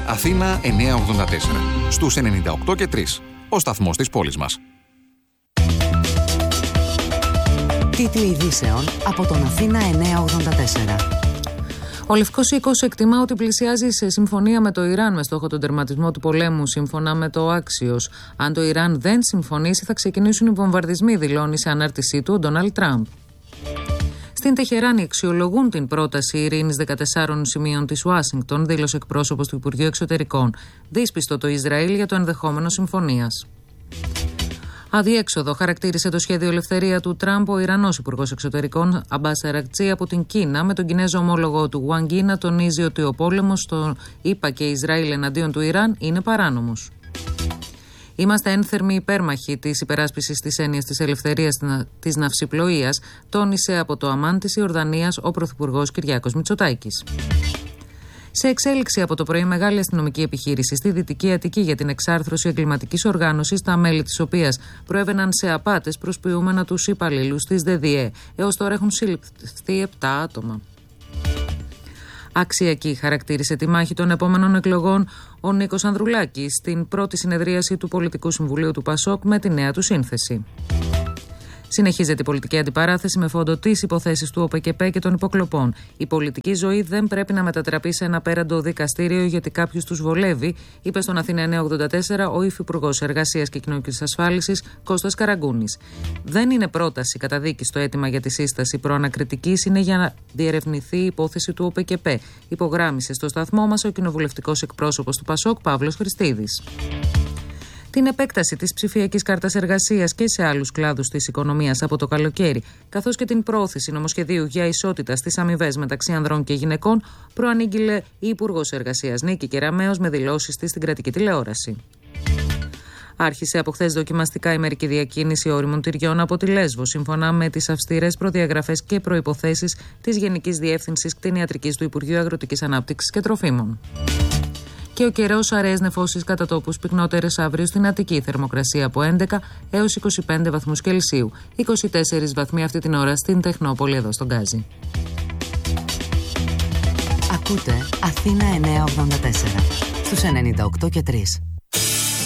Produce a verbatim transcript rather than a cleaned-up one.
Αθήνα εννιακόσια ογδόντα τέσσερα. Στους ενενήντα οκτώ και τρία. Ο σταθμός της πόλης μας. Τίτλοι ειδήσεων από τον Αθήνα εννιακόσια ογδόντα τέσσερα. Ο Λευκός Οίκος εκτιμά ότι πλησιάζει σε συμφωνία με το Ιράν με στόχο τον τερματισμό του πολέμου, σύμφωνα με το Axios. Αν το Ιράν δεν συμφωνήσει, θα ξεκινήσουν οι βομβαρδισμοί, δηλώνει σε ανάρτησή του ο Ντόναλντ Τραμπ. Στην Τεχεράνη αξιολογούν την πρόταση ειρήνης δεκατεσσάρων σημείων της Ουάσιγκτον, δήλωσε εκπρόσωπος του Υπουργείου Εξωτερικών. Δύσπιστο το Ισραήλ για το ενδεχόμενο συμφωνίας. Αδιέξοδο χαρακτήρισε το σχέδιο ελευθερία του Τραμπ ο Ιρανός Υπουργός Εξωτερικών Αμπάς Αρακτσί από την Κίνα, με τον Κινέζο ομόλογο του Γουαν Γκί να τονίζει ότι ο πόλεμος στο ΗΠΑ και Ισραήλ εναντίον του Ιράν είναι παράνομος. Είμαστε ένθερμοι υπέρμαχοι της υπεράσπισης της έννοιας της ελευθερίας της ναυσιπλοείας, τόνισε από το Αμάν της Ιορδανίας ο Πρωθυπουργός Κυριάκος Μητσοτάκης. Σε εξέλιξη από το πρωί, μεγάλη αστυνομική επιχείρηση στη Δυτική Αττική για την εξάρθρωση εγκληματικής οργάνωσης, τα μέλη της οποίας προέβαιναν σε απάτες προσποιούμενα τους υπαλλήλους της ΔΔΕ. Έως τώρα έχουν συλληφθεί επτά άτομα. Αξιακή χαρακτήρισε τη μάχη των επόμενων εκλογών ο Νίκος Ανδρουλάκης στην πρώτη συνεδρίαση του Πολιτικού Συμβουλίου του ΠΑΣΟΚ με τη νέα του σύνθεση. Συνεχίζεται η πολιτική αντιπαράθεση με φόντο τις υποθέσεις του ΟΠΕΚΕΠΕ και των υποκλοπών. Η πολιτική ζωή δεν πρέπει να μετατραπεί σε ένα απέραντο δικαστήριο γιατί κάποιους τους βολεύει, είπε στον Αθήνα εννιακόσια ογδόντα τέσσερα ο Υφυπουργός Εργασίας και Κοινωνικής Ασφάλισης Κώστας Καραγκούνης. Δεν είναι πρόταση καταδίκη στο αίτημα για τη σύσταση προανακριτικής, είναι για να διερευνηθεί η υπόθεση του ΟΠΕΚΕΠΕ, υπογράμμισε στο σταθμό μας ο κοινοβουλευτικός εκπρόσωπος του ΠΑΣΟΚ Παύλος Χριστίδης. Την επέκταση της ψηφιακής κάρτας εργασίας και σε άλλους κλάδους της οικονομίας από το καλοκαίρι, καθώς και την πρόθεση νομοσχεδίου για ισότητα στις αμοιβές μεταξύ ανδρών και γυναικών, προανήγγειλε η Υπουργός Εργασίας Νίκη Κεραμέως με δηλώσεις της στην κρατική τηλεόραση. Άρχισε από χθες δοκιμαστικά η μερική διακίνηση ώριμων τυριών από τη Λέσβο, σύμφωνα με τις αυστηρές προδιαγραφές και προϋποθέσεις της Γενικής Διεύθυνσης Κτηνιατρικής του Υπουργείου Αγροτικής Ανάπτυξης και Τροφίμων. Και ο καιρός, αραιές νεφώσεις κατά τόπους, πυκνότερες αύριο στην Αττική. Θερμοκρασία από έντεκα έως είκοσι πέντε βαθμούς Κελσίου. είκοσι τέσσερις βαθμοί αυτή την ώρα στην Τεχνόπολη, εδώ στον Γκάζι. Ακούτε Αθήνα εννιακόσια ογδόντα τέσσερα στους ενενήντα οκτώ και τρία.